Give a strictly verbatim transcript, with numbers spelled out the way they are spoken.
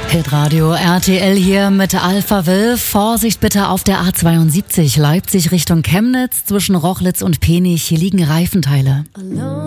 Hitradio R T L hier mit Alpha Will. Vorsicht bitte auf der A zweiundsiebzig Leipzig Richtung Chemnitz zwischen Rochlitz und Penich. Hier liegen Reifenteile.